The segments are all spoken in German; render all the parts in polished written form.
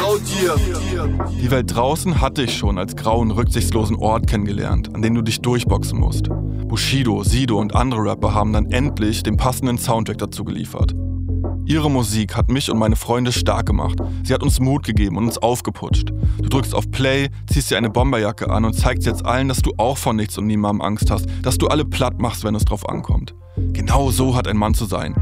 Die Welt draußen hatte ich schon als grauen, rücksichtslosen Ort kennengelernt, an dem du dich durchboxen musst. Bushido, Sido und andere Rapper haben dann endlich den passenden Soundtrack dazu geliefert. Ihre Musik hat mich und meine Freunde stark gemacht. Sie hat uns Mut gegeben und uns aufgeputscht. Du drückst auf Play, ziehst dir eine Bomberjacke an und zeigst jetzt allen, dass du auch vor nichts und niemandem Angst hast, dass du alle platt machst, wenn es drauf ankommt. Genau so hat ein Mann zu sein.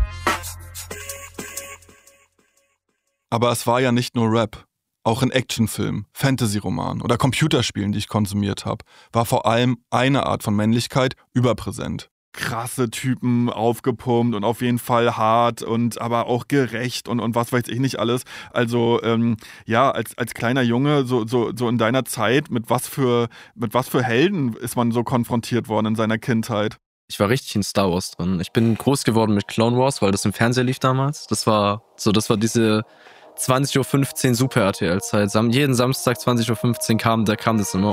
Aber es war ja nicht nur Rap. Auch in Actionfilmen, Fantasy-Romanen oder Computerspielen, die ich konsumiert habe, war vor allem eine Art von Männlichkeit überpräsent. Krasse Typen, aufgepumpt und auf jeden Fall hart und aber auch gerecht und was weiß ich nicht alles. Also als kleiner Junge, so in deiner Zeit, mit was für Helden ist man so konfrontiert worden in seiner Kindheit? Ich war richtig in Star Wars drin. Ich bin groß geworden mit Clone Wars, weil das im Fernseher lief damals. Das war diese 20.15 Uhr Super RTL-Zeit. Jeden Samstag 20.15 Uhr kam das immer.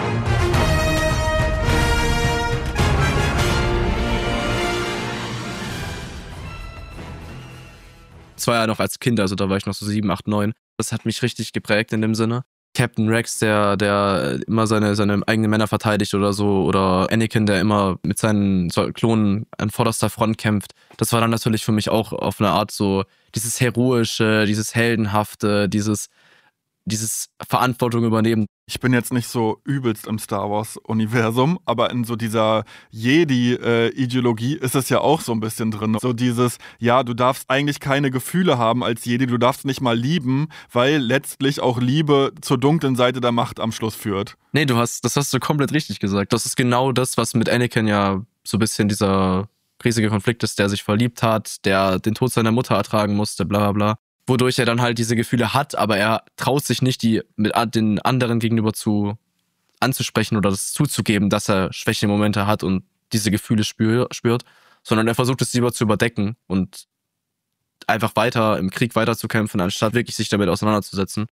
Das war ja noch als Kind, also da war ich noch so 7, 8, 9. Das hat mich richtig geprägt in dem Sinne. Captain Rex, der immer seine eigenen Männer verteidigt oder so, oder Anakin, der immer mit seinen Klonen an vorderster Front kämpft. Das war dann natürlich für mich auch auf eine Art so dieses Heroische, dieses Heldenhafte, dieses Verantwortung übernehmen. Ich bin jetzt nicht so übelst im Star Wars-Universum, aber in so dieser Jedi-Ideologie ist es ja auch so ein bisschen drin. So dieses, ja, du darfst eigentlich keine Gefühle haben als Jedi, du darfst nicht mal lieben, weil letztlich auch Liebe zur dunklen Seite der Macht am Schluss führt. Nee, das hast du komplett richtig gesagt. Das ist genau das, was mit Anakin ja so ein bisschen dieser riesige Konflikt ist, der sich verliebt hat, der den Tod seiner Mutter ertragen musste, bla bla bla. Wodurch er dann halt diese Gefühle hat, aber er traut sich nicht, die mit den anderen gegenüber anzusprechen oder das zuzugeben, dass er Schwächemomente hat und diese Gefühle spürt, sondern er versucht es lieber zu überdecken und einfach weiter im Krieg weiterzukämpfen, anstatt wirklich sich damit auseinanderzusetzen.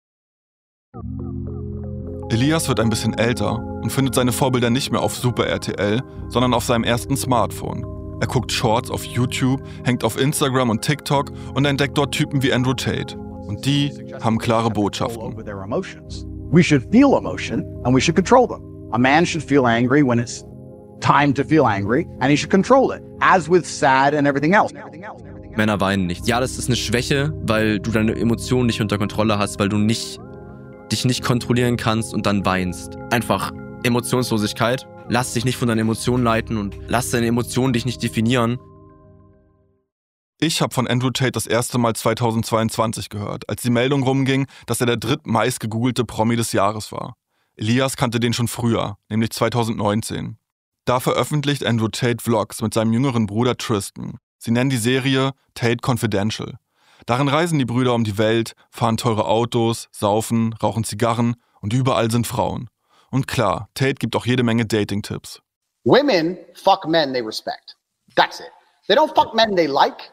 Elias wird ein bisschen älter und findet seine Vorbilder nicht mehr auf Super RTL, sondern auf seinem ersten Smartphone. Er guckt Shorts auf YouTube, hängt auf Instagram und TikTok und entdeckt dort Typen wie Andrew Tate. Und die haben klare Botschaften. We should feel emotion and we should control them. A man should feel angry when it's time to feel angry and he should control it, as with sad and everything else. Männer weinen nicht. Ja, das ist eine Schwäche, weil du deine Emotionen nicht unter Kontrolle hast, weil du dich nicht kontrollieren kannst und dann weinst. Einfach Emotionslosigkeit. Lass dich nicht von deinen Emotionen leiten und lass deine Emotionen dich nicht definieren. Ich habe von Andrew Tate das erste Mal 2022 gehört, als die Meldung rumging, dass er der drittmeist gegoogelte Promi des Jahres war. Elias kannte den schon früher, nämlich 2019. Da veröffentlicht Andrew Tate Vlogs mit seinem jüngeren Bruder Tristan. Sie nennen die Serie Tate Confidential. Darin reisen die Brüder um die Welt, fahren teure Autos, saufen, rauchen Zigarren und überall sind Frauen. Und klar, Tate gibt auch jede Menge Dating-Tipps. Women fuck men they respect. That's it. They don't fuck men they like.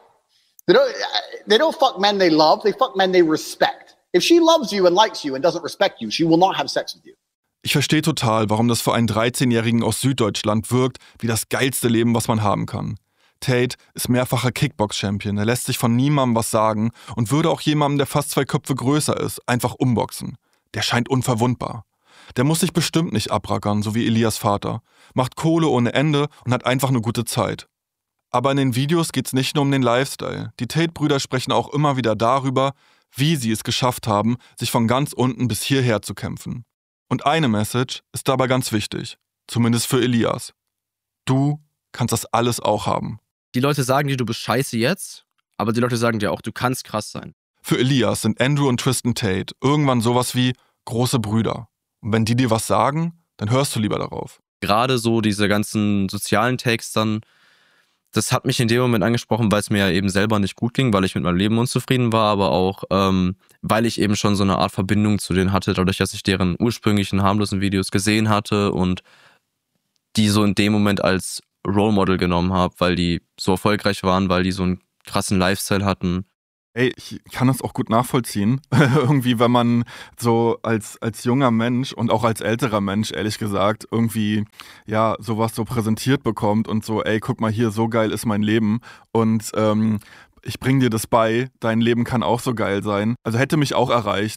They don't fuck men they love. They fuck men they respect. If she loves you and likes you and doesn't respect you, she will not have sex with you. Ich verstehe total, warum das für einen 13-Jährigen aus Süddeutschland wirkt wie das geilste Leben, was man haben kann. Tate ist mehrfacher Kickbox-Champion. Er lässt sich von niemandem was sagen und würde auch jemandem, der fast 2 Köpfe größer ist, einfach umboxen. Der scheint unverwundbar. Der muss sich bestimmt nicht abrackern, so wie Elias Vater. Macht Kohle ohne Ende und hat einfach eine gute Zeit. Aber in den Videos geht's nicht nur um den Lifestyle. Die Tate-Brüder sprechen auch immer wieder darüber, wie sie es geschafft haben, sich von ganz unten bis hierher zu kämpfen. Und eine Message ist dabei ganz wichtig, zumindest für Elias. Du kannst das alles auch haben. Die Leute sagen dir, du bist scheiße jetzt, aber die Leute sagen dir auch, du kannst krass sein. Für Elias sind Andrew und Tristan Tate irgendwann sowas wie große Brüder. Und wenn die dir was sagen, dann hörst du lieber darauf. Gerade so diese ganzen sozialen Takes dann, das hat mich in dem Moment angesprochen, weil es mir ja eben selber nicht gut ging, weil ich mit meinem Leben unzufrieden war, aber auch, weil ich eben schon so eine Art Verbindung zu denen hatte, dadurch, dass ich deren ursprünglichen harmlosen Videos gesehen hatte und die so in dem Moment als Role Model genommen habe, weil die so erfolgreich waren, weil die so einen krassen Lifestyle hatten. Ey, ich kann das auch gut nachvollziehen. Irgendwie, wenn man so als junger Mensch und auch als älterer Mensch, ehrlich gesagt, irgendwie ja sowas so präsentiert bekommt und so, ey, guck mal hier, so geil ist mein Leben und ich bring dir das bei, dein Leben kann auch so geil sein. Also hätte mich auch erreicht.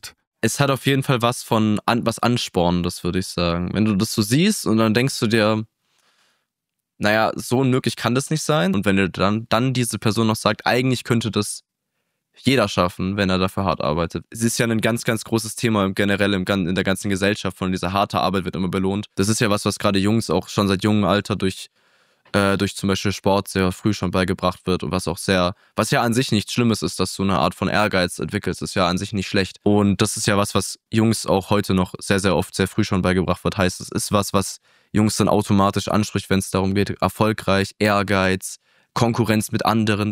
Es hat auf jeden Fall was von was Anspornendes, würde ich sagen. Wenn du das so siehst und dann denkst du dir, naja, so unmöglich kann das nicht sein. Und wenn dir dann diese Person noch sagt, eigentlich könnte das jeder schaffen, wenn er dafür hart arbeitet. Es ist ja ein ganz, ganz großes Thema generell in der ganzen Gesellschaft, von dieser harte Arbeit wird immer belohnt. Das ist ja was gerade Jungs auch schon seit jungem Alter durch zum Beispiel Sport sehr früh schon beigebracht wird und was ja an sich nichts Schlimmes ist, dass du eine Art von Ehrgeiz entwickelst, ist ja an sich nicht schlecht. Und das ist ja was Jungs auch heute noch sehr, sehr oft sehr früh schon beigebracht wird. Heißt, es ist was Jungs dann automatisch anspricht, wenn es darum geht, erfolgreich, Ehrgeiz, Konkurrenz mit anderen.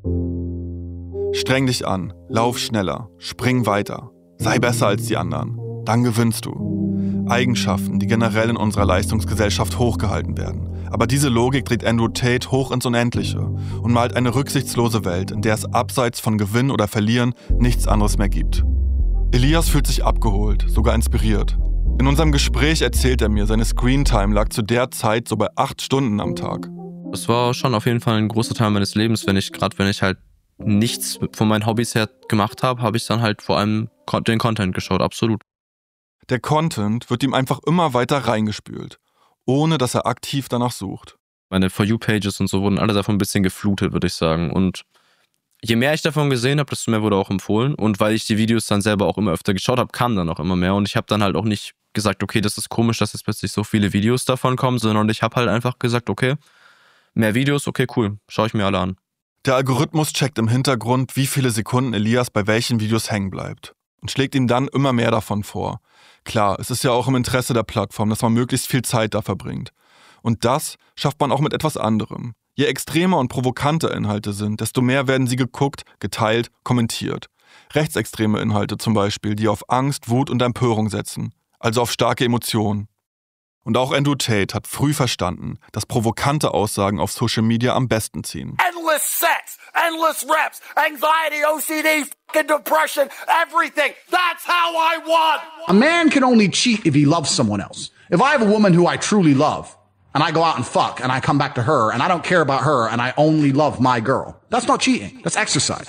Streng dich an, lauf schneller, spring weiter, sei besser als die anderen, dann gewinnst du. Eigenschaften, die generell in unserer Leistungsgesellschaft hochgehalten werden. Aber diese Logik dreht Andrew Tate hoch ins Unendliche und malt eine rücksichtslose Welt, in der es abseits von Gewinnen oder Verlieren nichts anderes mehr gibt. Elias fühlt sich abgeholt, sogar inspiriert. In unserem Gespräch erzählt er mir, seine Screentime lag zu der Zeit so bei 8 Stunden am Tag. Das war schon auf jeden Fall ein großer Teil meines Lebens, wenn ich halt nichts von meinen Hobbys her gemacht habe ich dann halt vor allem den Content geschaut, absolut. Der Content wird ihm einfach immer weiter reingespült, ohne dass er aktiv danach sucht. Meine For You-Pages und so wurden alle davon ein bisschen geflutet, würde ich sagen. Und je mehr ich davon gesehen habe, desto mehr wurde auch empfohlen. Und weil ich die Videos dann selber auch immer öfter geschaut habe, kam dann auch immer mehr. Und ich habe dann halt auch nicht gesagt, okay, das ist komisch, dass jetzt plötzlich so viele Videos davon kommen, sondern ich habe halt einfach gesagt, okay, mehr Videos, okay, cool, schaue ich mir alle an. Der Algorithmus checkt im Hintergrund, wie viele Sekunden Elias bei welchen Videos hängen bleibt und schlägt ihm dann immer mehr davon vor. Klar, es ist ja auch im Interesse der Plattform, dass man möglichst viel Zeit da verbringt. Und das schafft man auch mit etwas anderem. Je extremer und provokanter Inhalte sind, desto mehr werden sie geguckt, geteilt, kommentiert. Rechtsextreme Inhalte zum Beispiel, die auf Angst, Wut und Empörung setzen, also auf starke Emotionen. Und auch Andrew Tate hat früh verstanden, dass provokante Aussagen auf Social Media am besten ziehen. Endless sex, endless reps, anxiety, OCD, fucking depression, everything. That's how I want. A man can only cheat if he loves someone else. If I have a woman who I truly love, and I go out and fuck, and I come back to her, and I don't care about her, and I only love my girl, that's not cheating, that's exercise.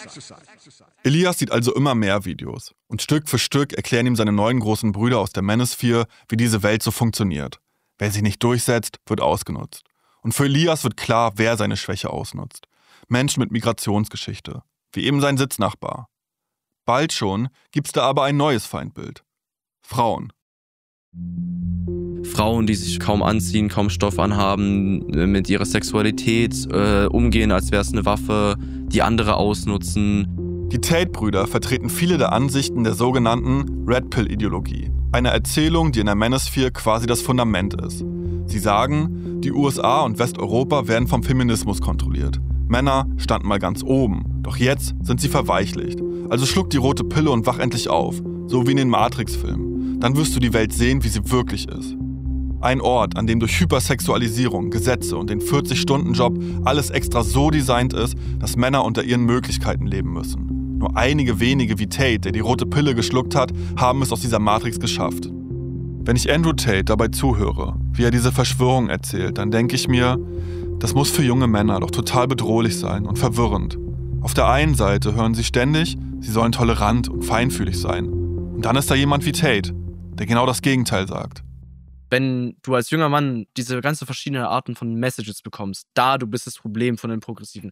Elias sieht also immer mehr Videos. Und Stück für Stück erklären ihm seine neuen großen Brüder aus der Manosphere, wie diese Welt so funktioniert. Wer sich nicht durchsetzt, wird ausgenutzt. Und für Elias wird klar, wer seine Schwäche ausnutzt. Menschen mit Migrationsgeschichte, wie eben sein Sitznachbar. Bald schon gibt's da aber ein neues Feindbild. Frauen. Frauen, die sich kaum anziehen, kaum Stoff anhaben, mit ihrer Sexualität umgehen, als wäre es eine Waffe, die andere ausnutzen. Die Tate-Brüder vertreten viele der Ansichten der sogenannten Red Pill-Ideologie, eine Erzählung, die in der Manosphere quasi das Fundament ist. Sie sagen, die USA und Westeuropa werden vom Feminismus kontrolliert. Männer standen mal ganz oben, doch jetzt sind sie verweichlicht. Also schluck die rote Pille und wach endlich auf, so wie in den Matrix-Filmen. Dann wirst du die Welt sehen, wie sie wirklich ist. Ein Ort, an dem durch Hypersexualisierung, Gesetze und den 40-Stunden-Job alles extra so designt ist, dass Männer unter ihren Möglichkeiten leben müssen. Nur einige wenige wie Tate, der die rote Pille geschluckt hat, haben es aus dieser Matrix geschafft. Wenn ich Andrew Tate dabei zuhöre, wie er diese Verschwörung erzählt, dann denke ich mir, das muss für junge Männer doch total bedrohlich sein und verwirrend. Auf der einen Seite hören sie ständig, sie sollen tolerant und feinfühlig sein. Und dann ist da jemand wie Tate, der genau das Gegenteil sagt. Wenn du als junger Mann diese ganzen verschiedenen Arten von Messages bekommst, da du bist das Problem von den Progressiven,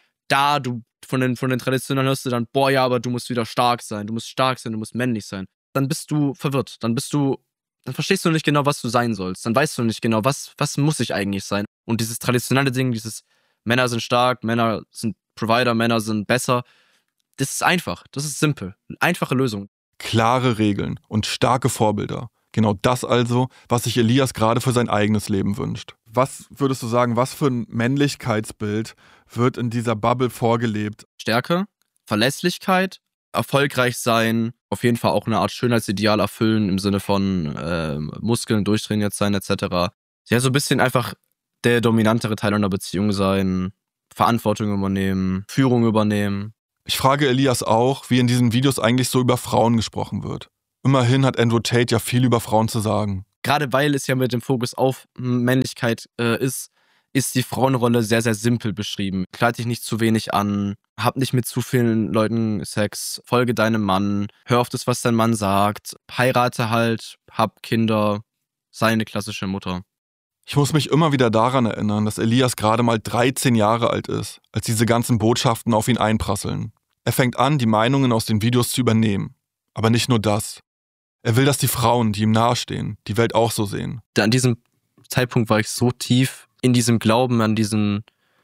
da du von den Traditionellen hörst du dann, boah ja, aber du musst wieder stark sein, du musst männlich sein, dann bist du verwirrt, dann verstehst du nicht genau, was du sein sollst, dann weißt du nicht genau, was muss ich eigentlich sein. Und dieses traditionelle Ding, dieses Männer sind stark, Männer sind Provider, Männer sind besser, das ist einfach, das ist simpel, eine einfache Lösung. Klare Regeln und starke Vorbilder. Genau das also, was sich Elias gerade für sein eigenes Leben wünscht. Was würdest du sagen, was für ein Männlichkeitsbild wird in dieser Bubble vorgelebt? Stärke, Verlässlichkeit, erfolgreich sein, auf jeden Fall auch eine Art Schönheitsideal erfüllen im Sinne von Muskeln durchtrainiert sein etc. Ja, so ein bisschen einfach der dominantere Teil einer Beziehung sein, Verantwortung übernehmen, Führung übernehmen. Ich frage Elias auch, wie in diesen Videos eigentlich so über Frauen gesprochen wird. Immerhin hat Andrew Tate ja viel über Frauen zu sagen. Gerade weil es ja mit dem Fokus auf Männlichkeit ist ist die Frauenrolle sehr, sehr simpel beschrieben. Kleid dich nicht zu wenig an, hab nicht mit zu vielen Leuten Sex, folge deinem Mann, hör auf das, was dein Mann sagt, heirate halt, hab Kinder, sei eine klassische Mutter. Ich muss mich immer wieder daran erinnern, dass Elias gerade mal 13 Jahre alt ist, als diese ganzen Botschaften auf ihn einprasseln. Er fängt an, die Meinungen aus den Videos zu übernehmen. Aber nicht nur das. Er will, dass die Frauen, die ihm nahestehen, die Welt auch so sehen. An diesem Zeitpunkt war ich so tief in diesem Glauben an diesen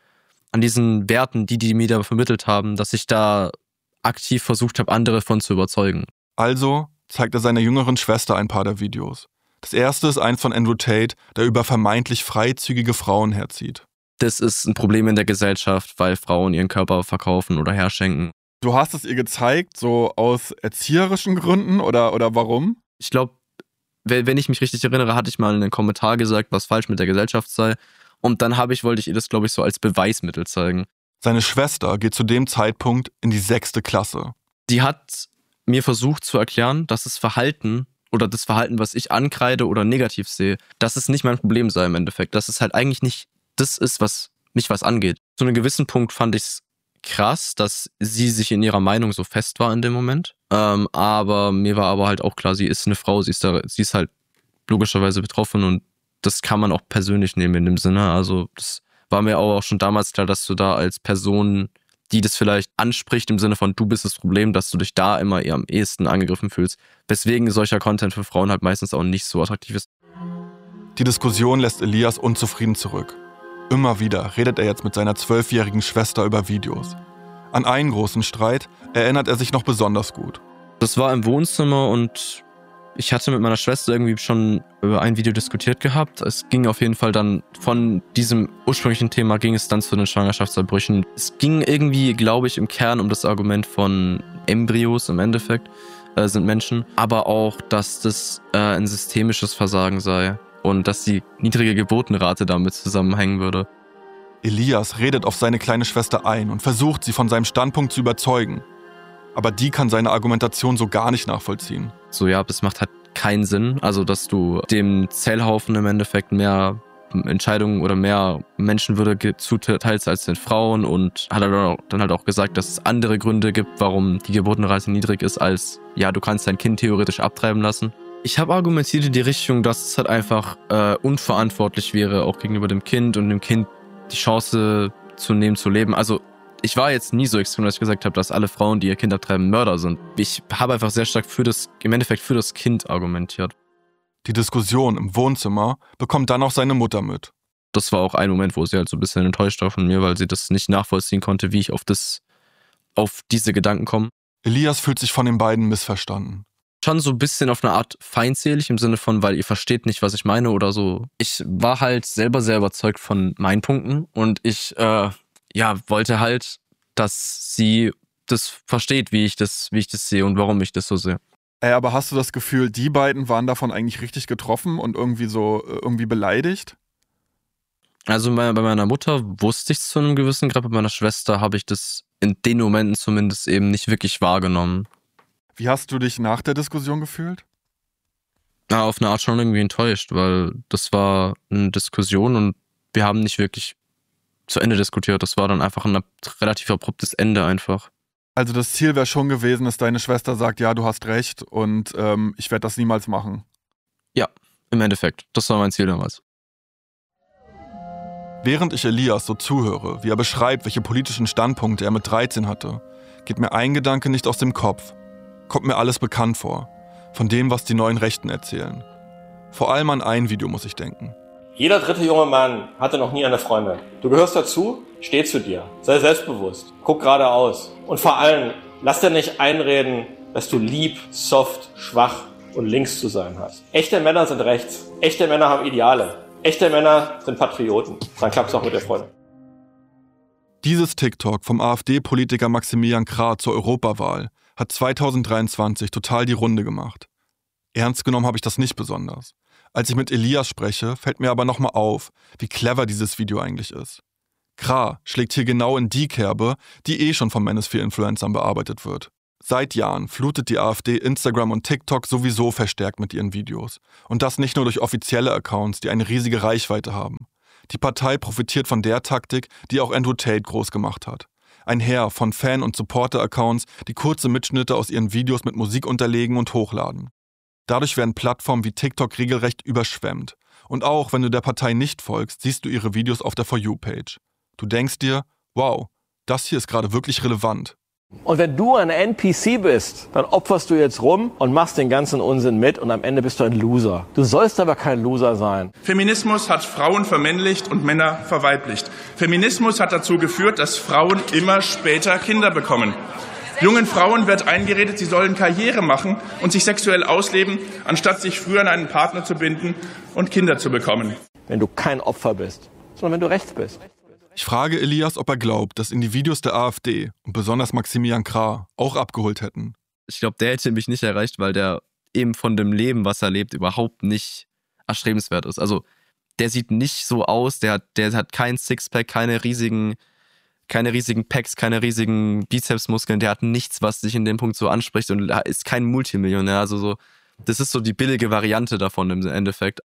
Werten, die mir da vermittelt haben, dass ich da aktiv versucht habe, andere von zu überzeugen. Also zeigt er seiner jüngeren Schwester ein paar der Videos. Das erste ist eins von Andrew Tate, der über vermeintlich freizügige Frauen herzieht. Das ist ein Problem in der Gesellschaft, weil Frauen ihren Körper verkaufen oder herschenken. Du hast es ihr gezeigt, so aus erzieherischen Gründen oder warum? Ich glaube, wenn ich mich richtig erinnere, hatte ich mal in einem Kommentar gesagt, was falsch mit der Gesellschaft sei. Und dann wollte ich ihr das, glaube ich, so als Beweismittel zeigen. Seine Schwester geht zu dem Zeitpunkt in die 6. Klasse. Die hat mir versucht zu erklären, dass das Verhalten, was ich ankreide oder negativ sehe, dass es nicht mein Problem sei im Endeffekt. Dass es halt eigentlich nicht das ist, was mich was angeht. Zu einem gewissen Punkt fand ich es krass, dass sie sich in ihrer Meinung so fest war in dem Moment. Aber mir war aber halt auch klar, sie ist eine Frau, sie ist halt logischerweise betroffen und das kann man auch persönlich nehmen in dem Sinne. Also das war mir auch schon damals klar, dass du da als Person, die das vielleicht anspricht im Sinne von du bist das Problem, dass du dich da immer eher am ehesten angegriffen fühlst. Weswegen solcher Content für Frauen halt meistens auch nicht so attraktiv ist. Die Diskussion lässt Elias unzufrieden zurück. Immer wieder redet er jetzt mit seiner 12-jährigen Schwester über Videos. An einen großen Streit erinnert er sich noch besonders gut. Das war im Wohnzimmer und ich hatte mit meiner Schwester irgendwie schon über ein Video diskutiert gehabt. Es ging auf jeden Fall dann von diesem ursprünglichen Thema ging es dann zu den Schwangerschaftsabbrüchen. Es ging irgendwie, glaube ich, im Kern um das Argument von Embryos im Endeffekt, sind Menschen. Aber auch, dass das ein systemisches Versagen sei und dass die niedrige Geburtenrate damit zusammenhängen würde. Elias redet auf seine kleine Schwester ein und versucht, sie von seinem Standpunkt zu überzeugen. Aber die kann seine Argumentation so gar nicht nachvollziehen. So, ja, das macht halt keinen Sinn. Also, dass du dem Zellhaufen im Endeffekt mehr Entscheidungen oder mehr Menschenwürde zuteilst als den Frauen und hat er dann halt auch gesagt, dass es andere Gründe gibt, warum die Geburtenrate niedrig ist, als, ja, du kannst dein Kind theoretisch abtreiben lassen. Ich habe argumentiert in die Richtung, dass es halt einfach unverantwortlich wäre, auch gegenüber dem Kind und dem Kind die Chance zu nehmen, zu leben. Also, ich war jetzt nie so extrem, dass ich gesagt habe, dass alle Frauen, die ihr Kind abtreiben, Mörder sind. Ich habe einfach sehr stark für das Kind argumentiert. Die Diskussion im Wohnzimmer bekommt dann auch seine Mutter mit. Das war auch ein Moment, wo sie halt so ein bisschen enttäuscht war von mir, weil sie das nicht nachvollziehen konnte, wie ich auf diese Gedanken komme. Elias fühlt sich von den beiden missverstanden. Schon so ein bisschen auf eine Art feindselig im Sinne von, weil ihr versteht nicht, was ich meine oder so. Ich war halt selber sehr überzeugt von meinen Punkten und ich wollte halt, dass sie das versteht, wie ich das sehe und warum ich das so sehe. Aber hast du das Gefühl, die beiden waren davon eigentlich richtig getroffen und irgendwie beleidigt? Also bei meiner Mutter wusste ich es zu einem gewissen Grad, bei meiner Schwester habe ich das in den Momenten zumindest eben nicht wirklich wahrgenommen. Wie hast du dich nach der Diskussion gefühlt? Ja, auf eine Art schon irgendwie enttäuscht, weil das war eine Diskussion und wir haben nicht wirklich zu Ende diskutiert. Das war dann einfach ein relativ abruptes Ende einfach. Also das Ziel wäre schon gewesen, dass deine Schwester sagt, ja, du hast recht und ich werde das niemals machen. Ja, im Endeffekt. Das war mein Ziel damals. Während ich Elias so zuhöre, wie er beschreibt, welche politischen Standpunkte er mit 13 hatte, geht mir ein Gedanke nicht aus dem Kopf. Kommt mir alles bekannt vor. Von dem, was die neuen Rechten erzählen. Vor allem an ein Video muss ich denken. Jeder dritte junge Mann hatte noch nie eine Freundin. Du gehörst dazu, steh zu dir. Sei selbstbewusst, guck geradeaus. Und vor allem, lass dir nicht einreden, dass du lieb, soft, schwach und links zu sein hast. Echte Männer sind rechts. Echte Männer haben Ideale. Echte Männer sind Patrioten. Dann klappt's auch mit der Freundin. Dieses TikTok vom AfD-Politiker Maximilian Krah zur Europawahl hat 2023 total die Runde gemacht. Ernst genommen habe ich das nicht besonders. Als ich mit Elias spreche, fällt mir aber nochmal auf, wie clever dieses Video eigentlich ist. Krah schlägt hier genau in die Kerbe, die schon von Manosphere-Influencern bearbeitet wird. Seit Jahren flutet die AfD Instagram und TikTok sowieso verstärkt mit ihren Videos. Und das nicht nur durch offizielle Accounts, die eine riesige Reichweite haben. Die Partei profitiert von der Taktik, die auch Andrew Tate groß gemacht hat. Ein Heer von Fan- und Supporter-Accounts, die kurze Mitschnitte aus ihren Videos mit Musik unterlegen und hochladen. Dadurch werden Plattformen wie TikTok regelrecht überschwemmt. Und auch wenn du der Partei nicht folgst, siehst du ihre Videos auf der For You-Page. Du denkst dir, wow, das hier ist gerade wirklich relevant. Und wenn du ein NPC bist, dann opferst du jetzt rum und machst den ganzen Unsinn mit und am Ende bist du ein Loser. Du sollst aber kein Loser sein. Feminismus hat Frauen vermännlicht und Männer verweiblicht. Feminismus hat dazu geführt, dass Frauen immer später Kinder bekommen. Jungen Frauen wird eingeredet, sie sollen Karriere machen und sich sexuell ausleben, anstatt sich früher an einen Partner zu binden und Kinder zu bekommen. Wenn du kein Opfer bist, sondern wenn du rechts bist. Ich frage Elias, ob er glaubt, dass ihn die Videos der AfD und besonders Maximilian Krah auch abgeholt hätten. Ich glaube, der hätte mich nicht erreicht, weil der eben von dem Leben, was er lebt, überhaupt nicht erstrebenswert ist. Also der sieht nicht so aus, der hat kein Sixpack, keine riesigen Packs, keine riesigen Bizepsmuskeln, der hat nichts, was sich in dem Punkt so anspricht und ist kein Multimillionär. Also so, das ist so die billige Variante davon im Endeffekt.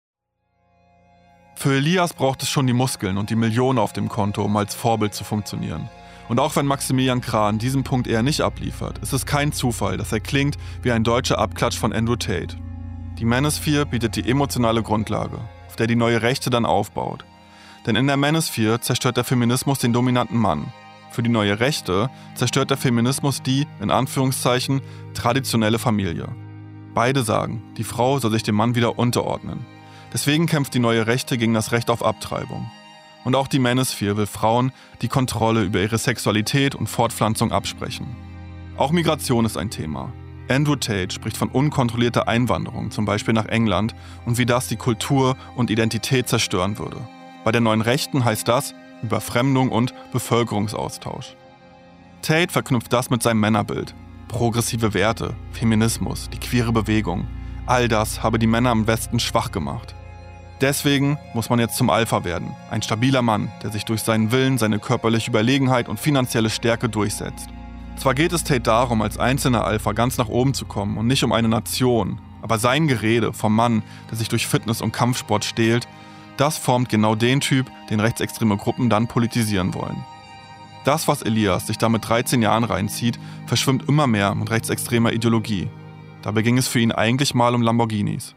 Für Elias braucht es schon die Muskeln und die Millionen auf dem Konto, um als Vorbild zu funktionieren. Und auch wenn Maximilian Krah an diesem Punkt eher nicht abliefert, ist es kein Zufall, dass er klingt wie ein deutscher Abklatsch von Andrew Tate. Die Manosphere bietet die emotionale Grundlage, auf der die neue Rechte dann aufbaut. Denn in der Manosphere zerstört der Feminismus den dominanten Mann. Für die neue Rechte zerstört der Feminismus die, in Anführungszeichen, traditionelle Familie. Beide sagen, die Frau soll sich dem Mann wieder unterordnen. Deswegen kämpft die neue Rechte gegen das Recht auf Abtreibung. Und auch die Manosphere will Frauen die Kontrolle über ihre Sexualität und Fortpflanzung absprechen. Auch Migration ist ein Thema. Andrew Tate spricht von unkontrollierter Einwanderung, zum Beispiel nach England, und wie das die Kultur und Identität zerstören würde. Bei der neuen Rechten heißt das Überfremdung und Bevölkerungsaustausch. Tate verknüpft das mit seinem Männerbild. Progressive Werte, Feminismus, die queere Bewegung. All das habe die Männer im Westen schwach gemacht. Deswegen muss man jetzt zum Alpha werden. Ein stabiler Mann, der sich durch seinen Willen, seine körperliche Überlegenheit und finanzielle Stärke durchsetzt. Zwar geht es Tate darum, als einzelner Alpha ganz nach oben zu kommen und nicht um eine Nation, aber sein Gerede vom Mann, der sich durch Fitness und Kampfsport stählt, das formt genau den Typ, den rechtsextreme Gruppen dann politisieren wollen. Das, was Elias sich da mit 13 Jahren reinzieht, verschwimmt immer mehr mit rechtsextremer Ideologie. Dabei ging es für ihn eigentlich mal um Lamborghinis.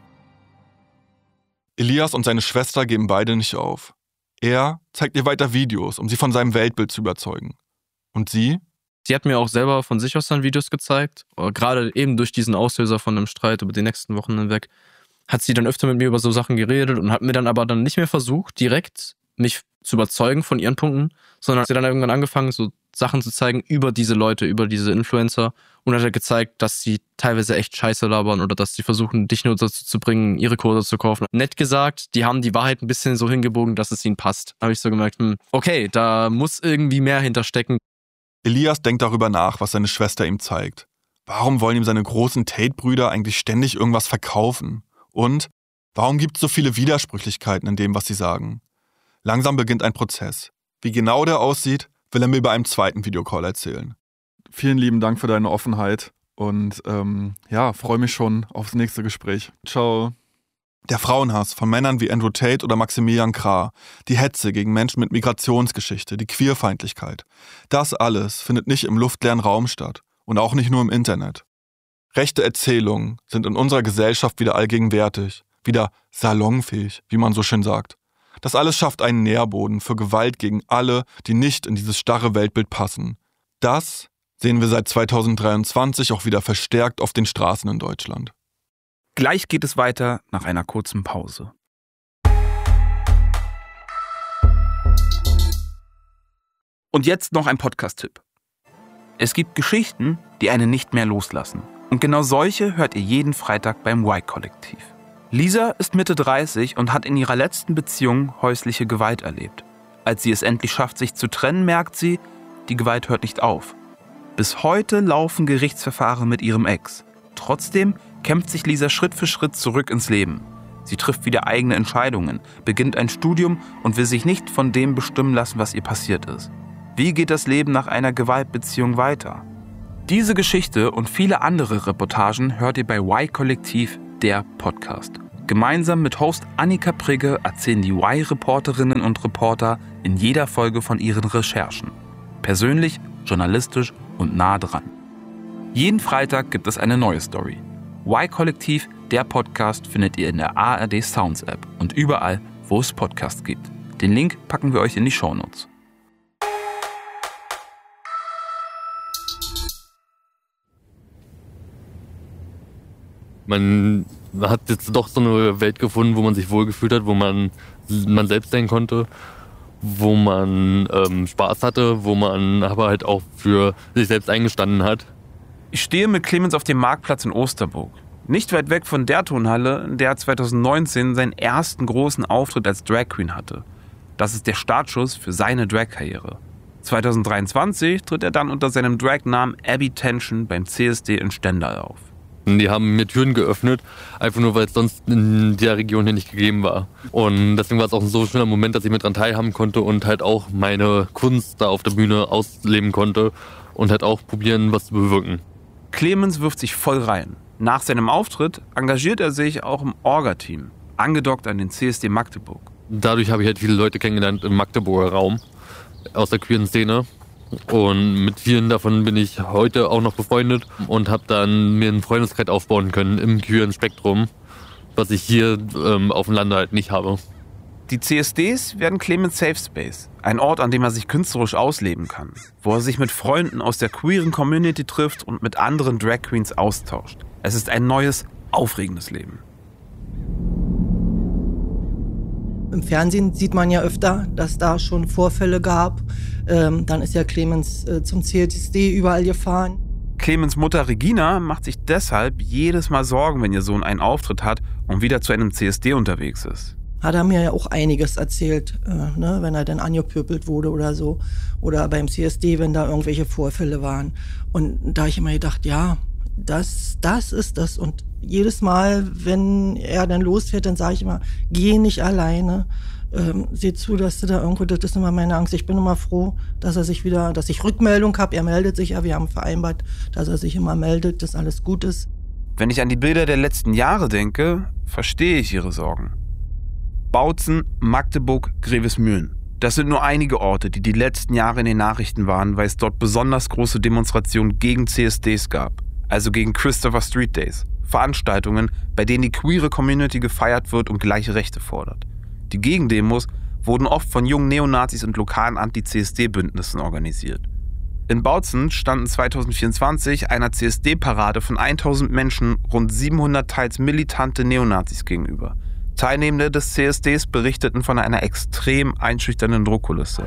Elias und seine Schwester geben beide nicht auf. Er zeigt ihr weiter Videos, um sie von seinem Weltbild zu überzeugen. Und sie? Sie hat mir auch selber von sich aus dann Videos gezeigt. Gerade eben durch diesen Auslöser von einem Streit über die nächsten Wochen hinweg hat sie dann öfter mit mir über so Sachen geredet und hat mir dann aber dann nicht mehr versucht, direkt mich zu überzeugen von ihren Punkten, sondern hat sie dann irgendwann angefangen, so Sachen zu zeigen über diese Leute, über diese Influencer und hat gezeigt, dass sie teilweise echt Scheiße labern oder dass sie versuchen, dich nur dazu zu bringen, ihre Kurse zu kaufen. Nett gesagt, die haben die Wahrheit ein bisschen so hingebogen, dass es ihnen passt. Da habe ich so gemerkt, okay, da muss irgendwie mehr hinterstecken. Elias denkt darüber nach, was seine Schwester ihm zeigt. Warum wollen ihm seine großen Tate-Brüder eigentlich ständig irgendwas verkaufen? Und warum gibt es so viele Widersprüchlichkeiten in dem, was sie sagen? Langsam beginnt ein Prozess. Wie genau der aussieht, will er mir bei einem zweiten Videocall erzählen. Vielen lieben Dank für deine Offenheit und freue mich schon aufs nächste Gespräch. Ciao. Der Frauenhass von Männern wie Andrew Tate oder Maximilian Krah, die Hetze gegen Menschen mit Migrationsgeschichte, die Queerfeindlichkeit. Das alles findet nicht im luftleeren Raum statt und auch nicht nur im Internet. Rechte Erzählungen sind in unserer Gesellschaft wieder allgegenwärtig, wieder salonfähig, wie man so schön sagt. Das alles schafft einen Nährboden für Gewalt gegen alle, die nicht in dieses starre Weltbild passen. Das sehen wir seit 2023 auch wieder verstärkt auf den Straßen in Deutschland. Gleich geht es weiter nach einer kurzen Pause. Und jetzt noch ein Podcast-Tipp. Es gibt Geschichten, die einen nicht mehr loslassen. Und genau solche hört ihr jeden Freitag beim Y-Kollektiv. Lisa ist Mitte 30 und hat in ihrer letzten Beziehung häusliche Gewalt erlebt. Als sie es endlich schafft, sich zu trennen, merkt sie, die Gewalt hört nicht auf. Bis heute laufen Gerichtsverfahren mit ihrem Ex. Trotzdem kämpft sich Lisa Schritt für Schritt zurück ins Leben. Sie trifft wieder eigene Entscheidungen, beginnt ein Studium und will sich nicht von dem bestimmen lassen, was ihr passiert ist. Wie geht das Leben nach einer Gewaltbeziehung weiter? Diese Geschichte und viele andere Reportagen hört ihr bei Y-Kollektiv, der Podcast. Gemeinsam mit Host Annika Prigge erzählen die Y-Reporterinnen und Reporter in jeder Folge von ihren Recherchen. Persönlich, journalistisch und nah dran. Jeden Freitag gibt es eine neue Story. Y-Kollektiv, der Podcast, findet ihr in der ARD Sounds App und überall, wo es Podcasts gibt. Den Link packen wir euch in die Shownotes. Man hat jetzt doch so eine Welt gefunden, wo man sich wohlgefühlt hat, wo man selbst sein konnte, wo man Spaß hatte, wo man aber halt auch für sich selbst eingestanden hat. Ich stehe mit Clemens auf dem Marktplatz in Osterburg. Nicht weit weg von der Turnhalle, in der er 2019 seinen ersten großen Auftritt als Drag Queen hatte. Das ist der Startschuss für seine Drag-Karriere. 2023 tritt er dann unter seinem Drag-Namen Abby Tension beim CSD in Stendal auf. Die haben mir Türen geöffnet, einfach nur, weil es sonst in der Region hier nicht gegeben war. Und deswegen war es auch ein so schöner Moment, dass ich mit dran teilhaben konnte und halt auch meine Kunst da auf der Bühne ausleben konnte und halt auch probieren, was zu bewirken. Clemens wirft sich voll rein. Nach seinem Auftritt engagiert er sich auch im Orga-Team, angedockt an den CSD Magdeburg. Dadurch habe ich halt viele Leute kennengelernt im Magdeburger Raum, aus der queeren Szene. Und mit vielen davon bin ich heute auch noch befreundet und habe dann mir einen Freundeskreis aufbauen können im queeren Spektrum, was ich hier auf dem Lande halt nicht habe. Die CSDs werden Clemens Safe Space, ein Ort, an dem er sich künstlerisch ausleben kann, wo er sich mit Freunden aus der queeren Community trifft und mit anderen Drag Queens austauscht. Es ist ein neues, aufregendes Leben. Im Fernsehen sieht man ja öfter, dass da schon Vorfälle gab. Dann ist ja Clemens zum CSD überall gefahren. Clemens Mutter Regina macht sich deshalb jedes Mal Sorgen, wenn ihr Sohn einen Auftritt hat und wieder zu einem CSD unterwegs ist. Hat er mir ja auch einiges erzählt, wenn er dann angepöbelt wurde oder so. Oder beim CSD, wenn da irgendwelche Vorfälle waren. Und da habe ich immer gedacht, ja, das ist das. Und jedes Mal, wenn er dann losfährt, dann sage ich immer, geh nicht alleine. Seh zu, dass du da irgendwo, das ist immer meine Angst. Ich bin immer froh, dass ich Rückmeldung habe. Er meldet sich ja, wir haben vereinbart, dass er sich immer meldet, dass alles gut ist. Wenn ich an die Bilder der letzten Jahre denke, verstehe ich ihre Sorgen. Bautzen, Magdeburg, Grevesmühlen. Das sind nur einige Orte, die letzten Jahre in den Nachrichten waren, weil es dort besonders große Demonstrationen gegen CSDs gab. Also gegen Christopher Street Days. Veranstaltungen, bei denen die queere Community gefeiert wird und gleiche Rechte fordert. Die Gegendemos wurden oft von jungen Neonazis und lokalen Anti-CSD-Bündnissen organisiert. In Bautzen standen 2024 einer CSD-Parade von 1000 Menschen rund 700 teils militante Neonazis gegenüber. Teilnehmende des CSDs berichteten von einer extrem einschüchternden Druckkulisse.